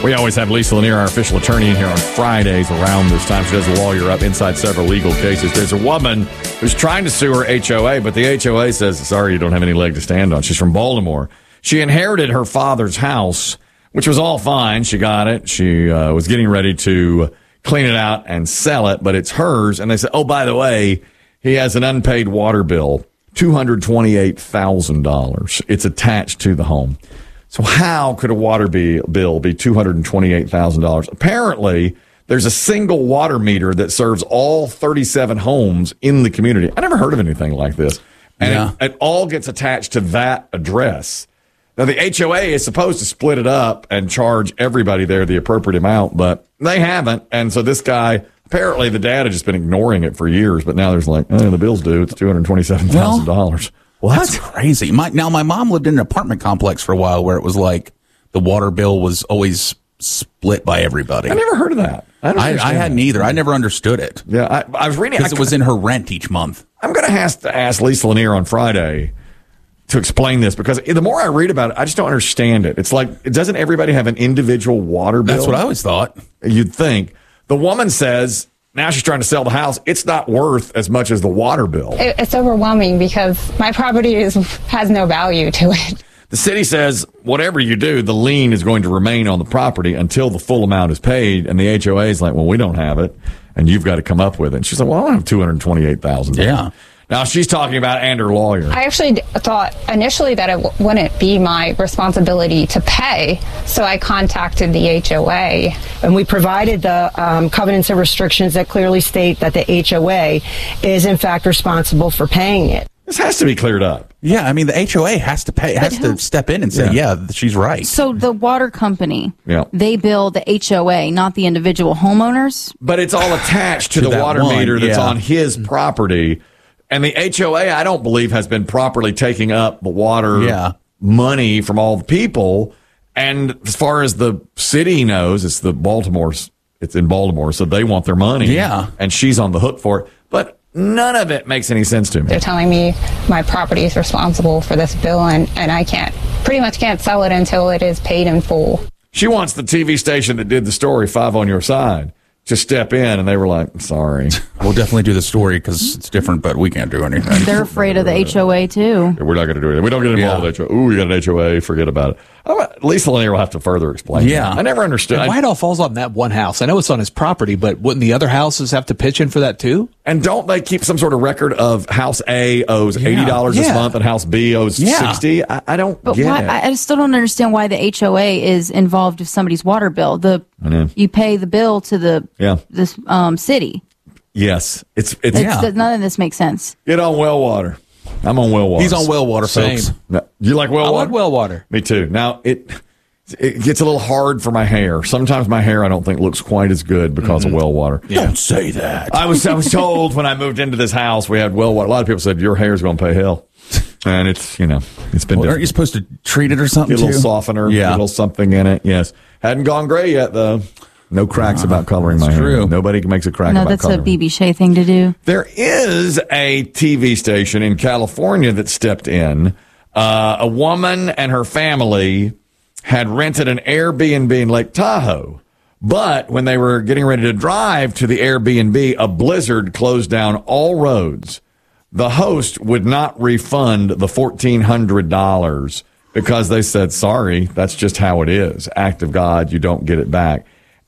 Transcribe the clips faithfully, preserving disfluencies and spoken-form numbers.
We always have Lisa Lanier, our official attorney, in here on Fridays around this time. She does a lawyer up inside several legal cases. There's a woman who's trying to sue her H O A, but the H O A says, sorry, you don't have any leg to stand on. She's from Baltimore. She inherited her father's house, which was all fine. She got it. She uh, was getting ready to clean it out and sell it, but it's hers. And they said, oh, by the way, he has an unpaid water bill, two hundred twenty-eight thousand dollars. It's attached to the home. So how could a water be, bill be two hundred twenty-eight thousand dollars? Apparently, there's a single water meter that serves all thirty-seven homes in the community. I never heard of anything like this. And yeah. it, it all gets attached to that address. Now, the H O A is supposed to split it up and charge everybody there the appropriate amount, but they haven't. And so this guy, apparently the dad had just been ignoring it for years, but now there's like, oh, the bill's due. It's two hundred twenty-seven thousand dollars. Well, What? That's crazy. My, now, my mom lived in an apartment complex for a while where it was like the water bill was always split by everybody. I never heard of that. I, I, I hadn't either. I never understood it. Yeah, I, I was reading because it was in her rent each month. I'm going to have to ask Lisa Lanier on Friday to explain this because the more I read about it, I just don't understand it. It's like, doesn't everybody have an individual water bill? That's what I always thought. You'd think. The woman says, now she's trying to sell the house. It's not worth as much as the water bill. It's overwhelming because my property is has no value to it. The city says whatever you do, the lien is going to remain on the property until the full amount is paid. And the H O A is like, well, we don't have it, and you've got to come up with it. And she's like, well, I don't have two hundred twenty-eight thousand dollars. Yeah. Now she's talking about and her lawyer. I actually thought initially that it w- wouldn't be my responsibility to pay, so I contacted the H O A. And we provided the um, covenants and restrictions that clearly state that the H O A is in fact responsible for paying it. This has to be cleared up. Yeah, I mean, the H O A has to pay, has to step in and say, yeah, yeah she's right. So the water company, yeah. they bill the H O A, not the individual homeowners? But it's all attached to, to the water one, meter that's yeah. on his property. And the H O A, I don't believe, has been properly taking up the water yeah. money from all the people. And as far as the city knows, it's the Baltimore's, it's in Baltimore, so they want their money. Yeah. And she's on the hook for it. But none of it makes any sense to me. They're telling me my property is responsible for this bill, and, and I can't, pretty much can't sell it until it is paid in full. She wants the T V station that did the story, Five on Your Side, to step in, and they were like, sorry. We'll definitely do the story because it's different, but we can't do anything. They're afraid of the H O A, too. We're not going to do it. We don't get involved Yeah. with H O A. Ooh, we got an H O A. Forget about it. Oh, Lisa Lanier will have to further explain. Yeah. that. I never understood. And why it all falls on that one house? I know it's on his property, but wouldn't the other houses have to pitch in for that too? And don't they keep some sort of record of House A owes eighty dollars this Yeah. month and House B owes Yeah. sixty? I, I don't But get why, it. I I still don't understand why the H O A is involved with somebody's water bill. The I know. You pay the bill to the Yeah. this um, city. Yes. It's, it's, It's, None of this makes sense. Get on well water. I'm on well water. He's on well water, Same. folks. No, you like well I water? like well water. Me too. Now, it it gets a little hard for my hair. Sometimes my hair, I don't think, looks quite as good because Mm-hmm. of well water. Don't say that. I was I was told when I moved into this house, we had well water. A lot of people said, your hair's going to pay hell. And it's, you know, it's been Well, aren't you different. supposed to treat it or something Get a little too? softener, Yeah. a little something in it. Yes. Hadn't gone gray yet, though. No cracks Uh, about coloring my that's hair. true. Nobody makes a crack No, about that's coloring. a B B Shea thing to do. There is a T V station in California that stepped in. Uh, a woman and her family had rented an Airbnb in Lake Tahoe. But when they were getting ready to drive to the Airbnb, a blizzard closed down all roads. The host would not refund the fourteen hundred dollars because they said, sorry, that's just how it is. Act of God, you don't get it back.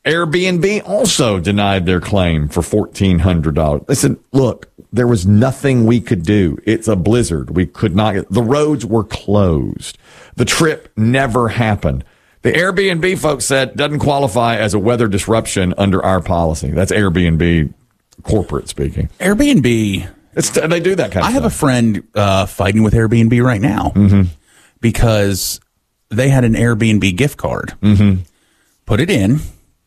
Airbnb also denied their claim for fourteen hundred dollars. They said, look, there was nothing we could do. It's a blizzard. We could not get, the roads were closed. The trip never happened. The Airbnb folks said doesn't qualify as a weather disruption under our policy. That's Airbnb corporate speaking. Airbnb. It's, they do that kind of I have stuff. a friend uh, fighting with Airbnb right now Mm-hmm. because they had an Airbnb gift card. Mm-hmm. Put it in,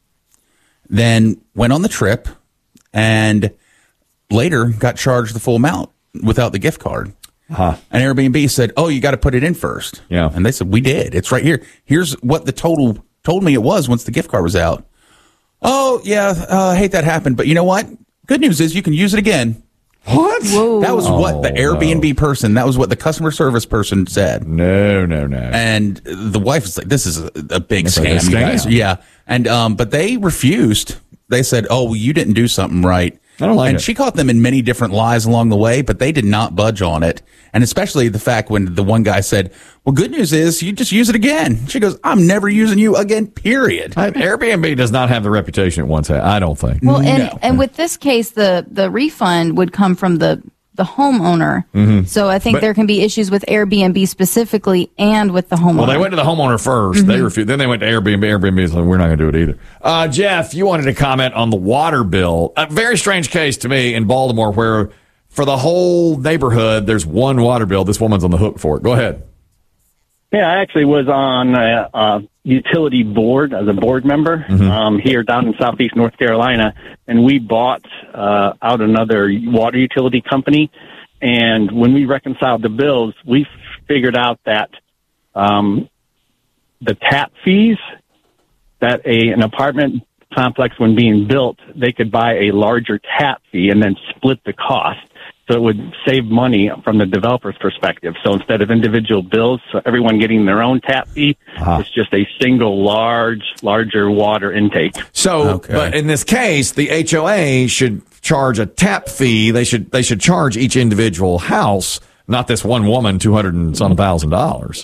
then went on the trip, and later got charged the full amount without the gift card. Huh. And Airbnb said, oh, you got to put it in first. Yeah. And they said, we did. It's right here. Here's what the total told me it was once the gift card was out. Oh, yeah, uh, I hate that happened. But you know what? Good news is you can use it again. What? Whoa. That was what the Oh, Airbnb person, that was what the customer service person said. No, no, no. And the wife was like, this is a, a big It's scam, like a you guys. scam. Yeah. And, um, but they refused. They said, oh, well, you didn't do something right. I don't like and it. she caught them in many different lies along the way, but they did not budge on it. And especially the fact when the one guy said, well, good news is you just use it again. She goes, I'm never using you again, period. I, Airbnb does not have the reputation it once had, I don't think. Well, and, No. and with this case, the, the refund would come from the, the homeowner. Mm-hmm. So I think But- there can be issues with Airbnb specifically and with the homeowner. Well, they went to the homeowner 1st They refused. Then they went to Airbnb. Airbnb said, we're not going to do it either. Uh, Jeff, you wanted to comment on the water bill. A very strange case to me in Baltimore where for the whole neighborhood, there's one water bill. This woman's on the hook for it. Go ahead. Yeah, I actually was on a, a utility board as a board member Mm-hmm. um, here down in southeast North Carolina, and we bought uh, out another water utility company. And when we reconciled the bills, we figured out that um, the tap fees that a an apartment complex, when being built, they could buy a larger tap fee and then split the cost. So it would save money from the developer's perspective. So instead of individual bills, so everyone getting their own tap fee, Uh-huh. it's just a single large, larger water intake. So, Okay. but in this case, the H O A should charge a tap fee. They should they should charge each individual house, not this one woman, two hundred and some thousand dollars.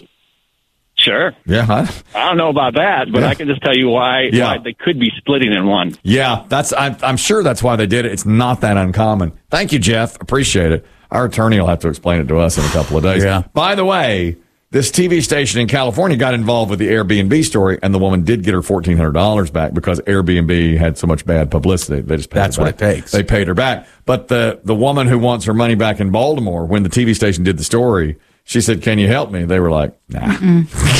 Sure. Yeah, I, I don't know about that, but Yeah. I can just tell you why, Yeah. why they could be splitting in one. yeah. That's I'm, I'm sure that's why they did it. It's not that uncommon. Thank you, Jeff. Appreciate it. Our attorney will have to explain it to us in a couple of days. Yeah. By the way, this T V station in California got involved with the Airbnb story, and the woman did get her fourteen hundred dollars back because Airbnb had so much bad publicity. They just paid That's her what back. it takes. They paid her back. But the the woman who wants her money back in Baltimore, when the T V station did the story, she said, "Can you help me?" They were like, "Nah."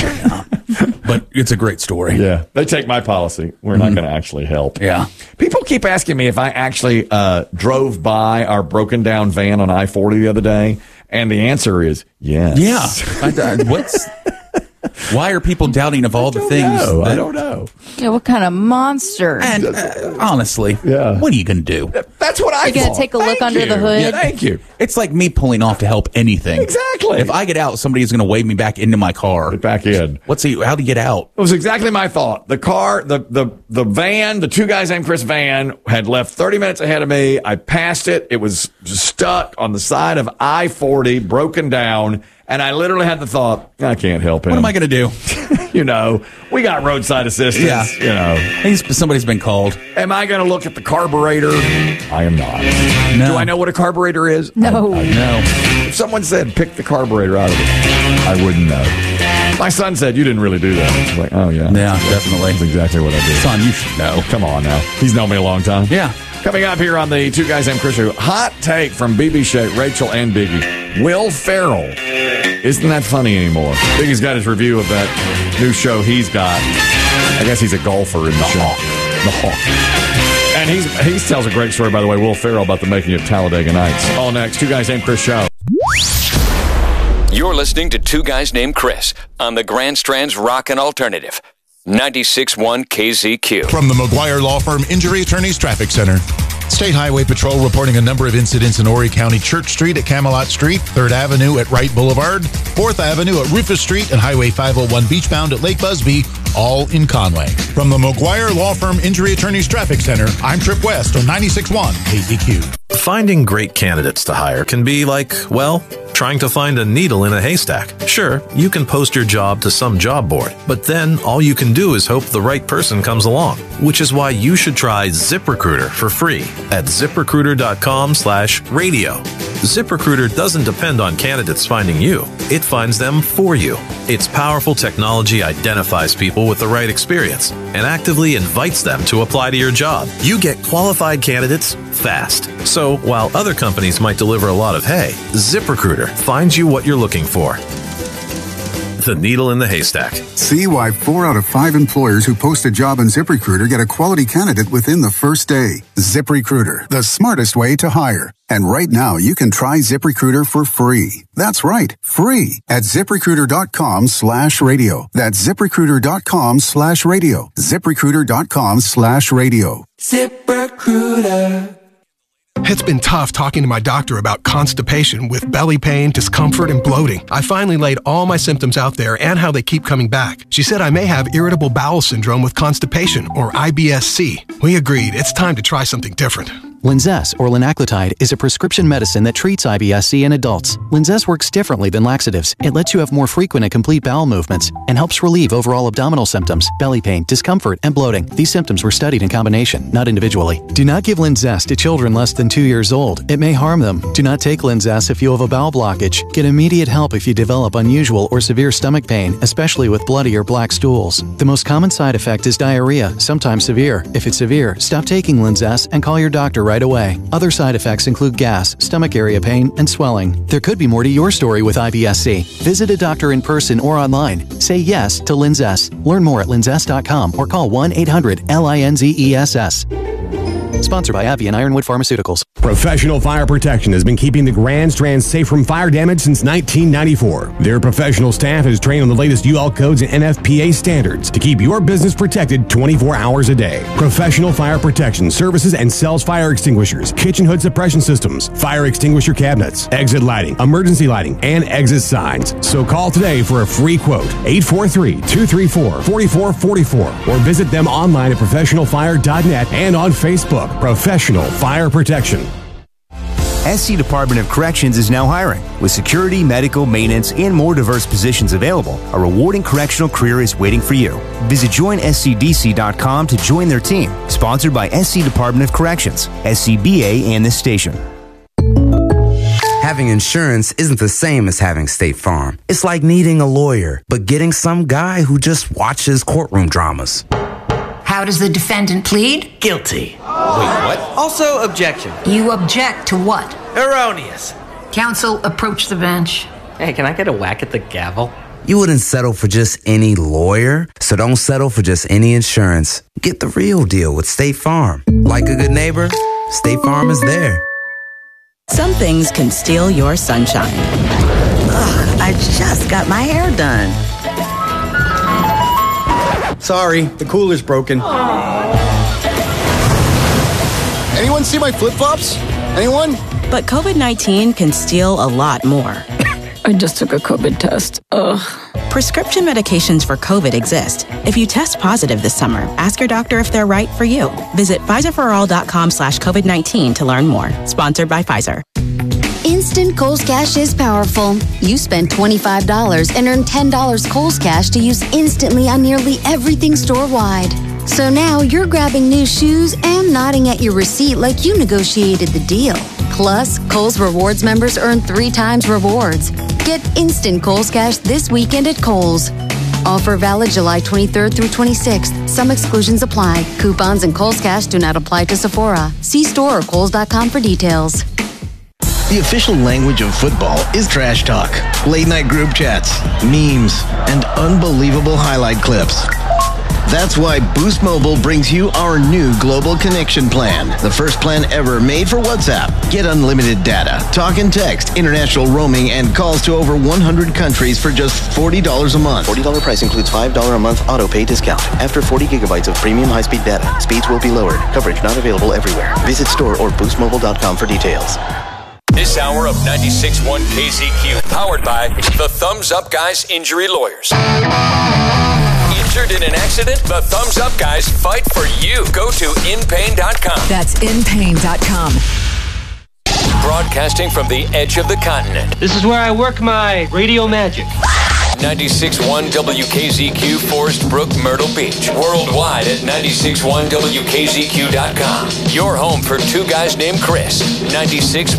But it's a great story. Yeah, they take my policy. We're not going to actually help. Yeah. People keep asking me if I actually uh, drove by our broken down van on I forty the other day, and the answer is yes. Yeah. I, I, what's, why are people doubting of all the things? No, I that- don't know. Yeah, what kind of monster? And uh, honestly, Yeah. what are you going to do? That's what I You gonna thought. take a look Thank under you. the hood? Yeah, thank you. It's like me pulling off to help anything. Exactly. If I get out, somebody is going to wave me back into my car. Get back in. What's he? How do you get out? It was exactly my thought. The car, the, the, the van, the two guys named Chris Van had left thirty minutes ahead of me. I passed it. It was just stuck on the side of I forty, broken down. And I literally had the thought, I can't help him. What am I going to do? You know, we got roadside assistance. Yeah. You know, He's, somebody's been called. am I going to look at the carburetor? I am not. No. Do I know what a carburetor is? No. I- I- No. If someone said, pick the carburetor out of it, I wouldn't know. My son said, you didn't really do that. I was like, oh, yeah. Yeah, definitely. That's exactly what I did. Son, you should know. Come on now. He's known me a long time. Yeah. Coming up here on the Two Guys Named Chris Show, hot take from B B Shea, Rachel, and Biggie. Will Ferrell. Isn't that funny anymore? Biggie's got his review of that new show he's got. I guess he's a golfer in the, The show. Hawk. The Hawk. And he's he tells a great story, by the way, Will Ferrell, about the making of Talladega Nights. All next, Two Guys Named Chris Show. You're listening to Two Guys Named Chris on the Grand Strand's Rockin' Alternative. ninety-six point one K Z Q. From the McGuire Law Firm Injury Attorneys Traffic Center. State Highway Patrol reporting a number of incidents in Horry County: Church Street at Camelot Street, third Avenue at Wright Boulevard, fourth Avenue at Rufus Street, and Highway five oh one beachbound at Lake Busby, all in Conway. From the McGuire Law Firm Injury Attorneys Traffic Center, I'm Trip West on ninety-six point one K Z Q. Finding great candidates to hire can be like, well, trying to find a needle in a haystack. Sure, you can post your job to some job board, but then all you can do is hope the right person comes along, which is why you should try ZipRecruiter for free at ZipRecruiter.com slash radio. ZipRecruiter doesn't depend on candidates finding you. It finds them for you. Its powerful technology identifies people with the right experience and actively invites them to apply to your job. You get qualified candidates fast. So while other companies might deliver a lot of hay, ZipRecruiter finds you what you're looking for. The needle in the haystack. See why four out of five employers who post a job on ZipRecruiter get a quality candidate within the first day. ZipRecruiter, the smartest way to hire. And right now, you can try ZipRecruiter for free. That's right, free at ZipRecruiter.com slash radio. That's ZipRecruiter.com slash radio. ZipRecruiter.com slash radio. ZipRecruiter. It's been tough talking to my doctor about constipation with belly pain, discomfort, and bloating. I finally laid all my symptoms out there and how they keep coming back. She said I may have irritable bowel syndrome with constipation, or I B S C. We agreed it's time to try something different. Linzess, or linaclotide, is a prescription medicine that treats I B S C in adults. Linzess works differently than laxatives. It lets you have more frequent and complete bowel movements and helps relieve overall abdominal symptoms, belly pain, discomfort, and bloating. These symptoms were studied in combination, not individually. Do not give Linzess to children less than two years old. It may harm them. Do not take Linzess if you have a bowel blockage. Get immediate help if you develop unusual or severe stomach pain, especially with bloody or black stools. The most common side effect is diarrhea, sometimes severe. If it's severe, stop taking Linzess and call your doctor right away. Other side effects include gas, stomach area pain, and swelling. There could be more to your story with I B S C. Visit a doctor in person or online. Say yes to Linzess. Learn more at linzess dot com or call one eight hundred L I N Z E S S. Sponsored by Avian Ironwood Pharmaceuticals. Professional Fire Protection has been keeping the Grand Strand safe from fire damage since nineteen ninety-four. Their professional staff is trained on the latest U L codes and N F P A standards to keep your business protected twenty-four hours a day. Professional Fire Protection services and sells fire extinguishers, kitchen hood suppression systems, fire extinguisher cabinets, exit lighting, emergency lighting, and exit signs. So call today for a free quote, eight four three, two three four, four four four four, or visit them online at professional fire dot net and on Facebook. Professional Fire Protection. S C Department of Corrections is now hiring. With security, medical, maintenance, and more diverse positions available, a rewarding correctional career is waiting for you. Visit join S C D C dot com to join their team. Sponsored by S C Department of Corrections, S C B A, and this station. Having insurance isn't the same as having State Farm. It's like needing a lawyer, but getting some guy who just watches courtroom dramas. How does the defendant plead? Guilty. Wait, what? Also, objection. You object to what? Erroneous. Counsel, approach the bench. Hey, can I get a whack at the gavel? You wouldn't settle for just any lawyer, so don't settle for just any insurance. Get the real deal with State Farm. Like a good neighbor, State Farm is there. Some things can steal your sunshine. Ugh, I just got my hair done. Sorry, the cooler's broken. Anyone see my flip-flops? Anyone? But COVID nineteen can steal a lot more. I just took a COVID test. Ugh. Prescription medications for COVID exist. If you test positive this summer, ask your doctor if they're right for you. Visit Pfizer for all dot com slash COVID nineteen to learn more. Sponsored by Pfizer. Instant Kohl's Cash is powerful. You spend twenty-five dollars and earn ten dollars Kohl's Cash to use instantly on nearly everything store-wide. So now you're grabbing new shoes and nodding at your receipt like you negotiated the deal. Plus, Kohl's Rewards members earn three times rewards. Get instant Kohl's Cash this weekend at Kohl's. Offer valid July twenty-third through twenty-sixth. Some exclusions apply. Coupons and Kohl's Cash do not apply to Sephora. See store or kohls dot com for details. The official language of football is trash talk, late night group chats, memes, and unbelievable highlight clips. That's why Boost Mobile brings you our new Global Connection Plan, the first plan ever made for WhatsApp. Get unlimited data, talk and text, international roaming, and calls to over one hundred countries for just forty dollars a month. forty dollars price includes five dollars a month auto pay discount. After forty gigabytes of premium high-speed data, speeds will be lowered. Coverage not available everywhere. Visit store or boost mobile dot com for details. This hour of ninety-six point one K Z Q, powered by the Thumbs Up Guys Injury Lawyers. Injured in an accident? The Thumbs Up Guys fight for you. Go to in pain dot com. That's in pain dot com. Broadcasting from the edge of the continent. This is where I work my radio magic. ninety-six point one W K Z Q, Forest Brook, Myrtle Beach. Worldwide at ninety-six point one W K Z Q dot com. Your home for two guys named Chris. ninety-six